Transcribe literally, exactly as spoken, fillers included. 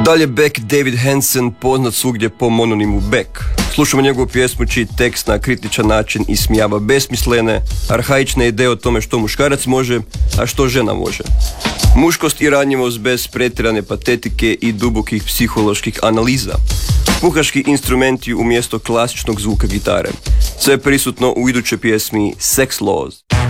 Dalje Beck David Hansen, poznat svugdje po mononimu Beck. Slušamo njegovu pjesmu čiji tekst na kritičan način ismijava besmislene, arhaične ideje o tome što muškarac može, a što žena može. Muškost i ranjivost bez pretjerane patetike i dubokih psiholoških analiza. Puhaški instrumenti umjesto klasičnog zvuka gitare. Sve je prisutno u idućoj pjesmi Sex Laws.